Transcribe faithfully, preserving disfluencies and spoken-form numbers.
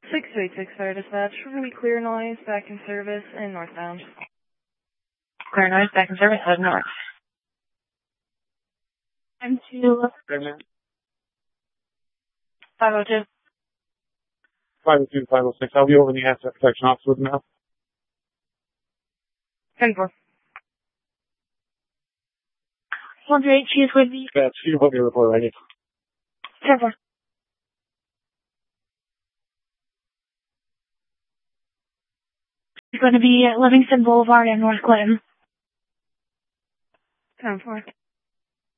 six two eight six, Fire Dispatch. We're going to be clear noise, back in service, and northbound. Clear noise, back in service, head north. I'm two. five oh two. five oh two, five oh six. I'll be over in the asset protection office with them now. ten four. one three eight, she's with me. That's, you can put me a report right here. ten four. It's going to be at Livingston Boulevard and North Clinton. ten four.